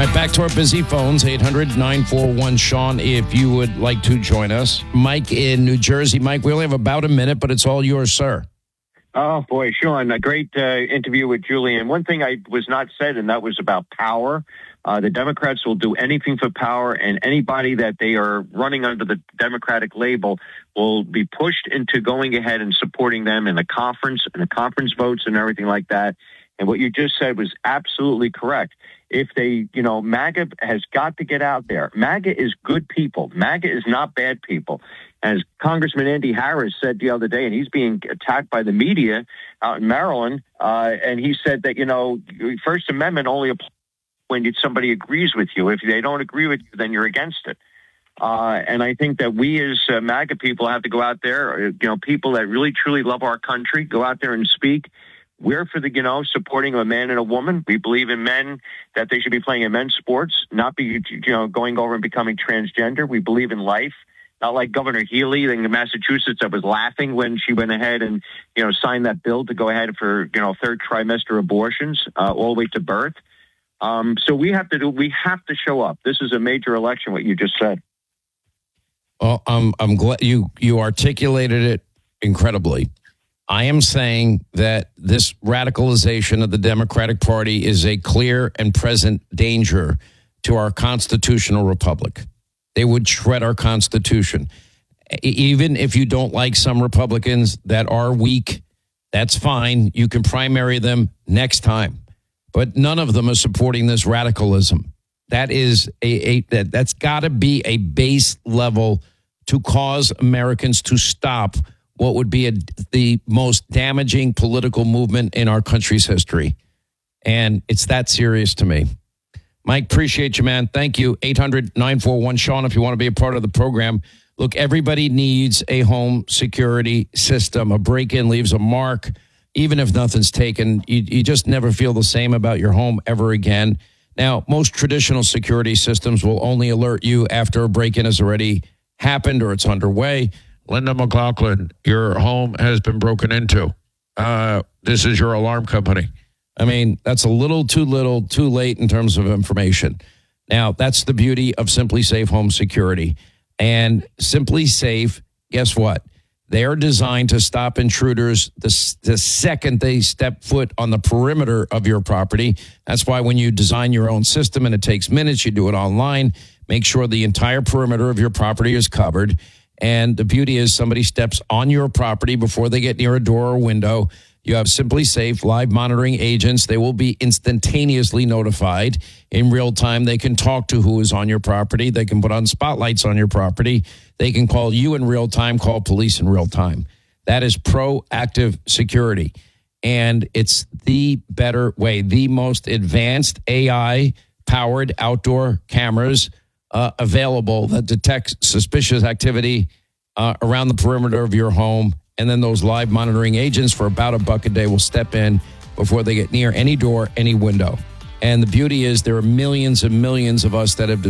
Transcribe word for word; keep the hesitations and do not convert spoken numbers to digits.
right, back to our busy phones, eight hundred nine four one Sean, if you would like to join us. Mike in New Jersey. Mike, we only have about a minute, but it's all yours, sir. Oh, boy, Sean, a great uh, interview with Julian. One thing I was not said, and that was about power. Uh, the Democrats will do anything for power, and anybody that they are running under the Democratic label will be pushed into going ahead and supporting them in the conference, and the conference votes and everything like that. And what you just said was absolutely correct. If they, you know, MAGA has got to get out there. MAGA is good people. MAGA is not bad people. As Congressman Andy Harris said the other day, and he's being attacked by the media out in Maryland, uh, and he said that, you know, First Amendment only applies when somebody agrees with you. If they don't agree with you, then you're against it. Uh, and I think that we as uh, MAGA people have to go out there, you know, people that really, truly love our country, go out there and speak. We're for the, you know, supporting a man and a woman. We believe in men, that they should be playing in men's sports, not be, you know, going over and becoming transgender. We believe in life, not like Governor Healy in Massachusetts that was laughing when she went ahead and, you know, signed that bill to go ahead for, you know, third trimester abortions uh, all the way to birth. Um, so we have to do, we have to show up. This is a major election, what you just said. Well, I'm, I'm glad you, you articulated it incredibly. I am saying that this radicalization of the Democratic Party is a clear and present danger to our constitutional republic. They would shred our Constitution. Even if you don't like some Republicans that are weak, that's fine. You can primary them next time. But none of them are supporting this radicalism. That is a, a that, that's got to be a base level to cause Americans to stop what would be a, the most damaging political movement in our country's history. And it's that serious to me. Mike, appreciate you, man. Thank you. eight hundred nine four one Sean, if you want to be a part of the program. Look, everybody needs a home security system. A break-in leaves a mark. Even if nothing's taken, you, you just never feel the same about your home ever again. Now, most traditional security systems will only alert you after a break-in has already happened or it's underway. Linda McLaughlin, your home has been broken into. Uh, this is your alarm company. I mean, that's a little too little, too late in terms of information. Now, that's the beauty of Simply Safe Home Security. And Simply Safe, guess what? They are designed to stop intruders the, the second they step foot on the perimeter of your property. That's why when you design your own system and it takes minutes, you do it online, make sure the entire perimeter of your property is covered. And the beauty is somebody steps on your property before they get near a door or window. You have Simply Safe live monitoring agents. They will be instantaneously notified in real time. They can talk to who is on your property. They can put on spotlights on your property. They can call you in real time, call police in real time. That is proactive security. And it's the better way, the most advanced A I-powered outdoor cameras Uh, available that detects suspicious activity uh, around the perimeter of your home. And then those live monitoring agents for about a buck a day will step in before they get near any door, any window. And the beauty is there are millions and millions of us that have